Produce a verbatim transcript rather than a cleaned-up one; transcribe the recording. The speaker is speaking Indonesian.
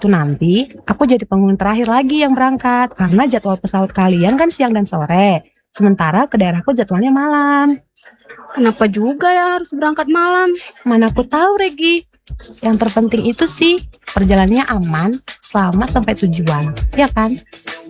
suatu nanti aku jadi penghuni terakhir lagi yang berangkat karena jadwal pesawat kalian kan siang dan sore. Sementara ke daerahku jadwalnya malam. Kenapa juga ya harus berangkat malam? Mana aku tahu, Regi. Yang terpenting itu sih perjalanannya aman, selamat sampai tujuan, ya kan?